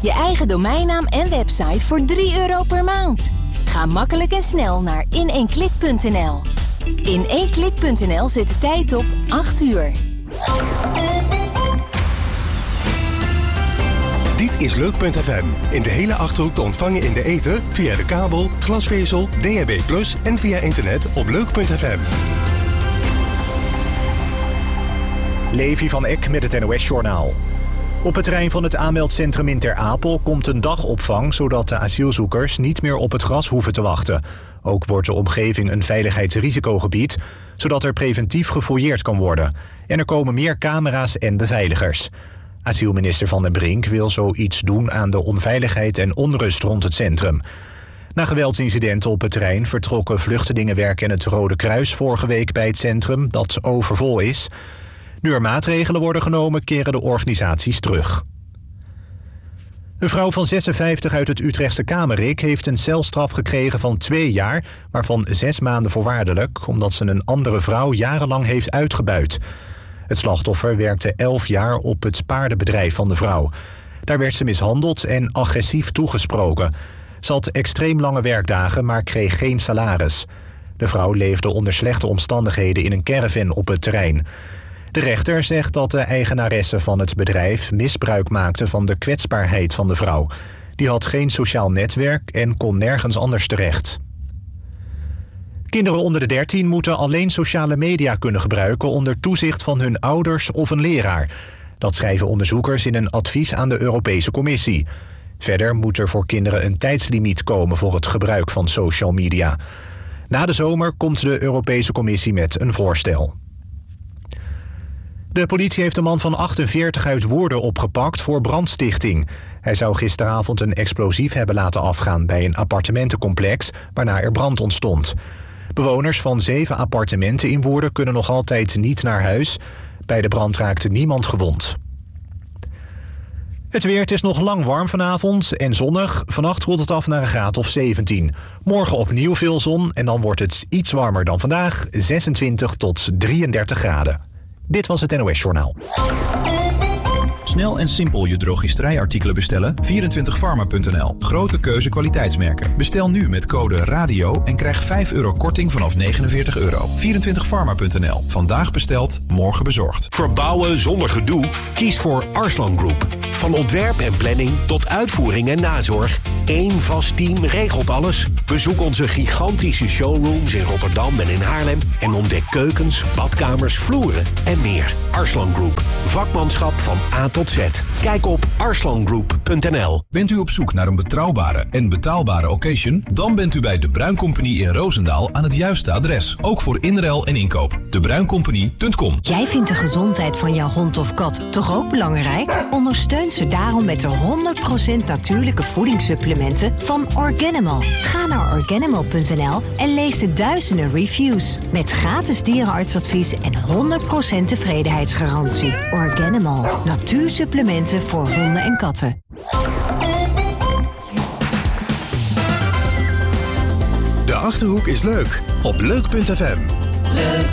Je eigen domeinnaam en website voor €3 per maand. Ga makkelijk en snel naar in1klik.nl. In1klik.nl zet de tijd op 8 uur. Dit is Leuk.fm. In de hele Achterhoek te ontvangen in de ether, via de kabel, glasvezel, DHB+ en via internet op Leuk.fm. Levi van Eck met het NOS-journaal. Op het terrein van het aanmeldcentrum in Ter Apel komt een dagopvang, zodat de asielzoekers niet meer op het gras hoeven te wachten. Ook wordt de omgeving een veiligheidsrisicogebied, zodat er preventief gefouilleerd kan worden. En er komen meer camera's en beveiligers. Asielminister Van den Brink wil zoiets doen aan de onveiligheid en onrust rond het centrum. Na geweldsincidenten op het terrein vertrokken Vluchtelingenwerk en het Rode Kruis vorige week bij het centrum, dat overvol is. Nu er maatregelen worden genomen, keren de organisaties terug. Een vrouw van 56 uit het Utrechtse Kamerik heeft een celstraf gekregen van 2 jaar... waarvan 6 maanden voorwaardelijk, omdat ze een andere vrouw jarenlang heeft uitgebuit. Het slachtoffer werkte 11 jaar op het paardenbedrijf van de vrouw. Daar werd ze mishandeld en agressief toegesproken. Ze had extreem lange werkdagen, maar kreeg geen salaris. De vrouw leefde onder slechte omstandigheden in een caravan op het terrein. De rechter zegt dat de eigenaresse van het bedrijf misbruik maakte van de kwetsbaarheid van de vrouw. Die had geen sociaal netwerk en kon nergens anders terecht. Kinderen onder de 13 moeten alleen sociale media kunnen gebruiken onder toezicht van hun ouders of een leraar. Dat schrijven onderzoekers in een advies aan de Europese Commissie. Verder moet er voor kinderen een tijdslimiet komen voor het gebruik van social media. Na de zomer komt de Europese Commissie met een voorstel. De politie heeft een man van 48 uit Woerden opgepakt voor brandstichting. Hij zou gisteravond een explosief hebben laten afgaan bij een appartementencomplex, waarna er brand ontstond. Bewoners van 7 appartementen in Woerden kunnen nog altijd niet naar huis. Bij de brand raakte niemand gewond. Het weer, het is nog lang warm vanavond en zonnig. Vannacht koelt het af naar een graad of 17. Morgen opnieuw veel zon en dan wordt het iets warmer dan vandaag, 26 tot 33 graden. Dit was het NOS-journaal. Snel en simpel je drogisterijartikelen bestellen? 24pharma.nl. Grote keuze kwaliteitsmerken. Bestel nu met code RADIO en krijg €5 korting vanaf €49. 24pharma.nl. Vandaag besteld, morgen bezorgd. Verbouwen zonder gedoe? Kies voor Arslan Group. Van ontwerp en planning tot uitvoering en nazorg. Eén vast team regelt alles. Bezoek onze gigantische showrooms in Rotterdam en in Haarlem en ontdek keukens, badkamers, vloeren en meer. Arslan Group. Vakmanschap van A tot Z. Kijk op arslangroep.nl. Bent u op zoek naar een betrouwbare en betaalbare occasion? Dan bent u bij De Bruin Company in Roosendaal aan het juiste adres. Ook voor inruil en inkoop. debruincompany.com. Jij vindt de gezondheid van jouw hond of kat toch ook belangrijk? Ondersteun ze daarom met de 100% natuurlijke voedingssupplementen van Organimal. Ga naar Organimal.nl en lees de duizenden reviews. Met gratis dierenartsadvies en 100% tevredenheidsgarantie. Organimal. Natuursupplementen voor honden en katten. De Achterhoek is leuk op Leuk.fm. Leuk.